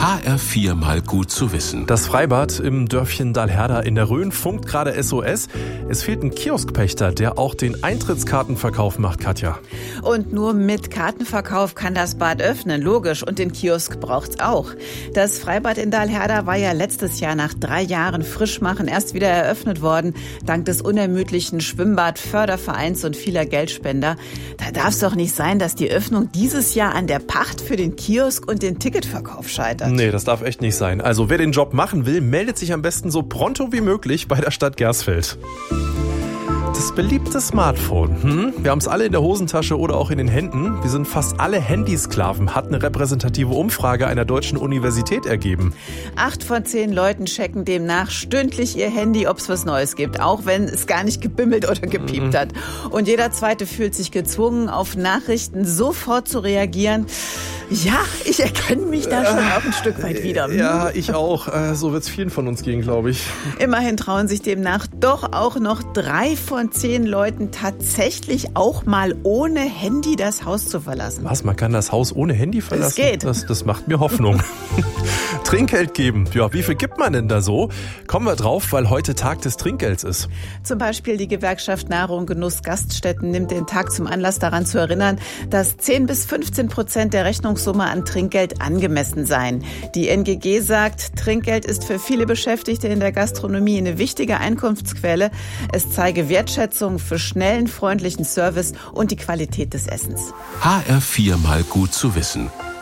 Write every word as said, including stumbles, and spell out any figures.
H R vier mal gut zu wissen. Das Freibad im Dörfchen Dahlherda in der Rhön funkt gerade S O S. Es fehlt ein Kioskpächter, der auch den Eintrittskartenverkauf macht, Katja. Und nur mit Kartenverkauf kann das Bad öffnen, logisch. Und den Kiosk braucht's auch. Das Freibad in Dahlherda war ja letztes Jahr nach drei Jahren Frischmachen erst wieder eröffnet worden, dank des unermüdlichen Schwimmbadfördervereins und vieler Geldspender. Da darf's doch nicht sein, dass die Öffnung dieses Jahr an der Pacht für den Kiosk und den Ticketverkauf scheitert. Nee, das darf echt nicht sein. Also wer den Job machen will, meldet sich am besten so pronto wie möglich bei der Stadt Gersfeld. Das beliebte Smartphone. Hm? Wir haben es alle in der Hosentasche oder auch in den Händen. Wir sind fast alle Handysklaven, hat eine repräsentative Umfrage einer deutschen Universität ergeben. Acht von zehn Leuten checken demnach stündlich ihr Handy, ob es was Neues gibt, auch wenn es gar nicht gebimmelt oder gepiept mhm. hat. Und jeder Zweite fühlt sich gezwungen, auf Nachrichten sofort zu reagieren. Ja, ich erkenne mich da schon auch ein Stück weit wieder. Ja, ich auch. So wird es vielen von uns gehen, glaube ich. Immerhin trauen sich demnach doch auch noch drei von zehn Leuten tatsächlich auch mal ohne Handy das Haus zu verlassen. Was, man kann das Haus ohne Handy verlassen? Das geht. Das, das macht mir Hoffnung. Trinkgeld geben. Ja, wie viel gibt man denn da so? Kommen wir drauf, weil heute Tag des Trinkgelds ist. Zum Beispiel die Gewerkschaft Nahrung, Genuss, Gaststätten nimmt den Tag zum Anlass, daran zu erinnern, dass zehn bis fünfzehn Prozent der Rechnungssumme an Trinkgeld angemessen seien. Die N G G sagt, Trinkgeld ist für viele Beschäftigte in der Gastronomie eine wichtige Einkunftsquelle. Es zeige Wertschätzung für schnellen, freundlichen Service und die Qualität des Essens. H R vier mal gut zu wissen.